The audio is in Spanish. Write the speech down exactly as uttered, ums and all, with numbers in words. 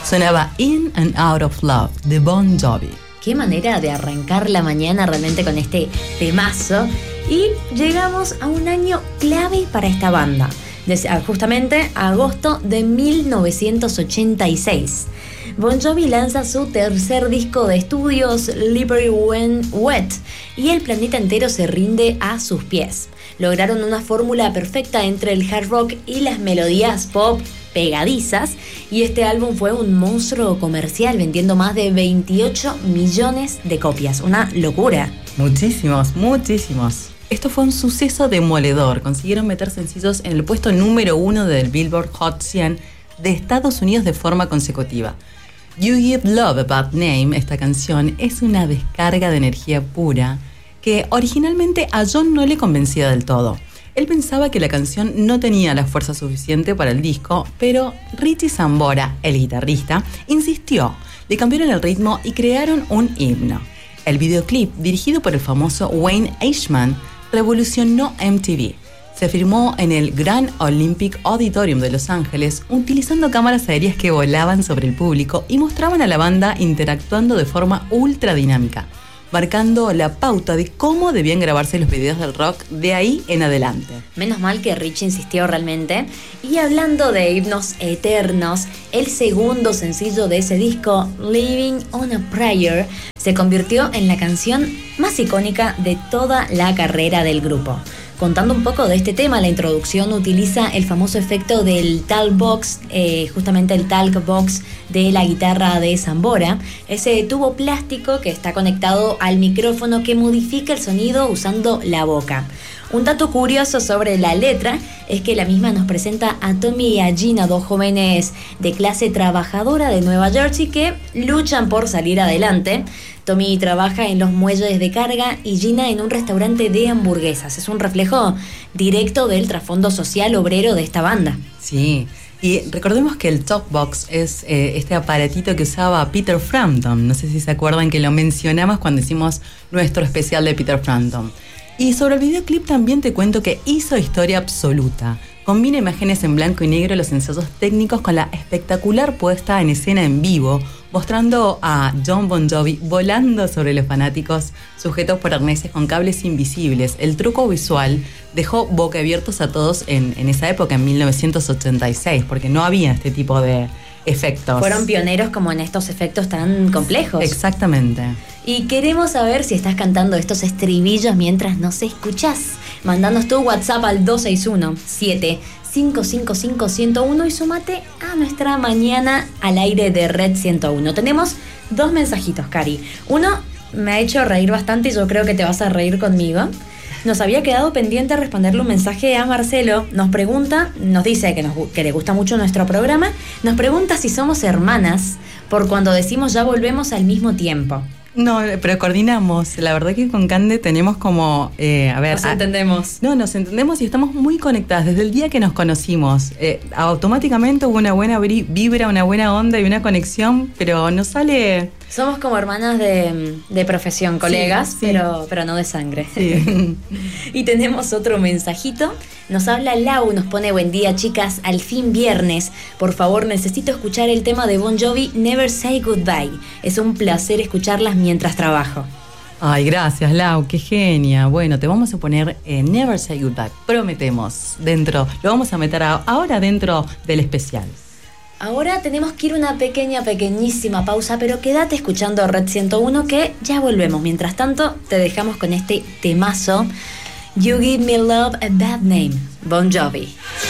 Sonaba In and Out of Love de Bon Jovi. Qué manera de arrancar la mañana realmente con este temazo. Y llegamos a un año clave para esta banda. Desde, justamente agosto de mil novecientos ochenta y seis. Bon Jovi lanza su tercer disco de estudio, Slippery When Wet, y el planeta entero se rinde a sus pies. Lograron una fórmula perfecta entre el hard rock y las melodías pop pegadizas, y este álbum fue un monstruo comercial, vendiendo más de veintiocho millones de copias. Una locura. Muchísimos, muchísimos. Esto fue un suceso demoledor. Consiguieron meter sencillos en el puesto número uno del Billboard Hot cien de Estados Unidos de forma consecutiva. You Give Love a Bad Name, esta canción, es una descarga de energía pura que originalmente a John no le convencía del todo. Él pensaba que la canción no tenía la fuerza suficiente para el disco, pero Richie Sambora, el guitarrista, insistió, le cambiaron el ritmo y crearon un himno. El videoclip, dirigido por el famoso Wayne Ashman, revolucionó M T V. Se filmó en el Grand Olympic Auditorium de Los Ángeles, utilizando cámaras aéreas que volaban sobre el público y mostraban a la banda interactuando de forma ultra dinámica, marcando la pauta de cómo debían grabarse los videos del rock de ahí en adelante. Menos mal que Richie insistió realmente. Y hablando de himnos eternos, el segundo sencillo de ese disco, Living on a Prayer, se convirtió en la canción más icónica de toda la carrera del grupo. Contando un poco de este tema, la introducción utiliza el famoso efecto del talk box, eh, justamente el talk box de la guitarra de Sambora, ese tubo plástico que está conectado al micrófono que modifica el sonido usando la boca. Un dato curioso sobre la letra es que la misma nos presenta a Tommy y a Gina, dos jóvenes de clase trabajadora de Nueva Jersey que luchan por salir adelante. Tommy trabaja en los muelles de carga y Gina en un restaurante de hamburguesas. Es un reflejo directo del trasfondo social obrero de esta banda. Sí, y recordemos que el talk box es eh, este aparatito que usaba Peter Frampton. No sé si se acuerdan que lo mencionamos cuando hicimos nuestro especial de Peter Frampton. Y sobre el videoclip también te cuento que hizo historia absoluta. Combina imágenes en blanco y negro, los ensayos técnicos con la espectacular puesta en escena en vivo, mostrando a Jon Bon Jovi volando sobre los fanáticos, sujetos por arneses con cables invisibles. El truco visual dejó boquiabiertos a todos en, en esa época, en mil novecientos ochenta y seis, porque no había este tipo de efectos. Fueron pioneros como en estos efectos tan complejos. Exactamente. Y queremos saber si estás cantando estos estribillos mientras nos escuchás. Mandanos tu WhatsApp al dos seis uno, siete cinco cinco cinco, uno cero uno y sumate a nuestra mañana al aire de Red ciento uno. Tenemos dos mensajitos, Cari. Uno me ha hecho reír bastante y yo creo que te vas a reír conmigo. Nos había quedado pendiente responderle un mensaje a Marcelo. Nos pregunta, nos dice que, nos, que le gusta mucho nuestro programa. Nos pregunta si somos hermanas por cuando decimos ya volvemos al mismo tiempo. No, pero coordinamos. La verdad que con Cande tenemos como... Eh, a ver, nos entendemos. A, no, nos entendemos y estamos muy conectadas. Desde el día que nos conocimos, eh, automáticamente hubo una buena vibra, una buena onda y una conexión, pero nos sale... Somos como hermanas de, de profesión, colegas, sí, sí. Pero, pero no de sangre. Sí. Y tenemos otro mensajito. Nos habla Lau, nos pone buen día, chicas, al fin viernes. Por favor, necesito escuchar el tema de Bon Jovi, Never Say Goodbye. Es un placer escucharlas mientras trabajo. Ay, gracias, Lau, qué genia. Bueno, te vamos a poner eh, Never Say Goodbye. Prometemos, dentro, lo vamos a meter a, ahora dentro del especial. Ahora tenemos que ir a una pequeña, pequeñísima pausa, pero quédate escuchando Red ciento uno que ya volvemos. Mientras tanto, te dejamos con este temazo, You Give Me Love a Bad Name, Bon Jovi.